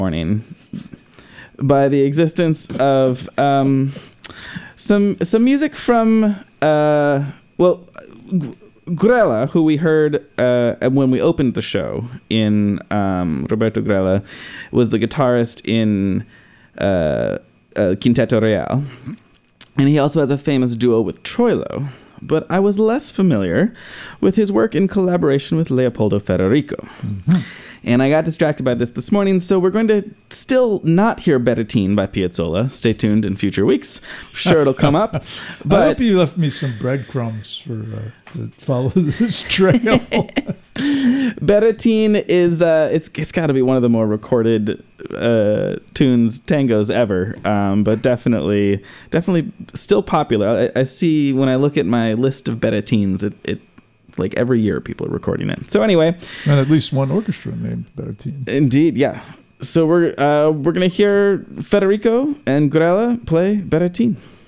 morning by the existence of some music from Grella, who we heard when we opened the show. Roberto Grella was the guitarist in Quinteto Real, and he also has a famous duo with Troilo. But I was less familiar with his work in collaboration with Leopoldo Federico. Mm-hmm. And I got distracted by this morning, so we're going to still not hear Bettine by Piazzolla. Stay tuned in future weeks. I'm sure it'll come up. But I hope you left me some breadcrumbs to follow this trail. Bettine is it's got to be one of the more recorded tangos ever, but definitely still popular. I see when I look at my list of Bettines, it like every year people are recording it. So anyway, and at least one orchestra named Bettine. Indeed, yeah. So we're gonna hear Federico and Grella play Bettine.